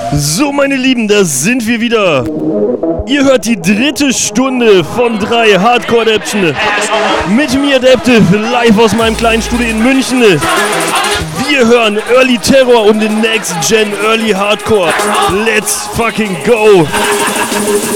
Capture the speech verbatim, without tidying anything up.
So, meine Lieben, da sind wir wieder. Ihr hört die dritte Stunde von drei Hardcore Adaption. Mit mir Adaptive, live aus meinem kleinen Studio in München. Wir hören Early Terror und den Next Gen Early Hardcore. Let's fucking go!